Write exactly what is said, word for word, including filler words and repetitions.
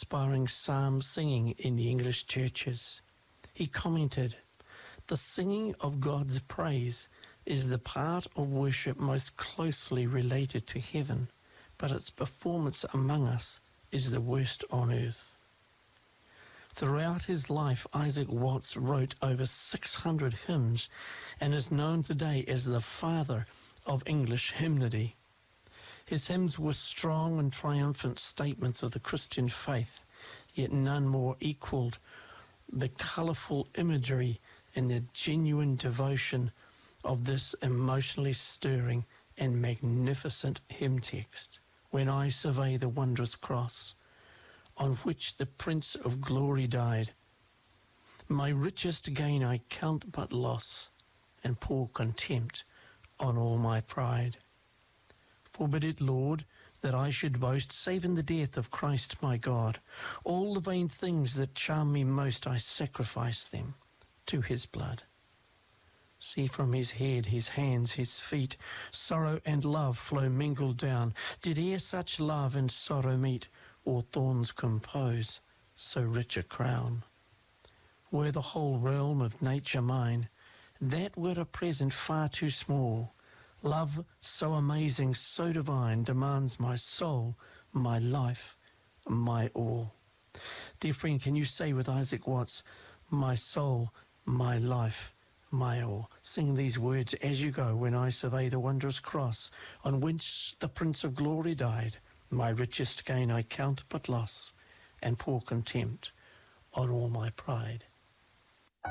inspiring psalm singing in the English churches. He commented, "The singing of God's praise is the part of worship most closely related to heaven, but its performance among us is the worst on earth." Throughout his life, Isaac Watts wrote over six hundred hymns and is known today as the father of English hymnody. His hymns were strong and triumphant statements of the Christian faith, yet none more equaled the colourful imagery and the genuine devotion of this emotionally stirring and magnificent hymn text. When I survey the wondrous cross on which the Prince of Glory died, my richest gain I count but loss, and pour contempt on all my pride. Forbid it, Lord, that I should boast, save in the death of Christ my God. All the vain things that charm me most, I sacrifice them to his blood. See from his head, his hands, his feet, sorrow and love flow mingled down. Did e'er such love and sorrow meet, or thorns compose so rich a crown? Were the whole realm of nature mine, that were a present far too small. Love so amazing, so divine, demands my soul, my life, my all. Dear friend, can you say with Isaac Watts, my soul, my life, my all? Sing these words as you go. When I survey the wondrous cross on which the Prince of Glory died, my richest gain I count but loss, and pour contempt on all my pride.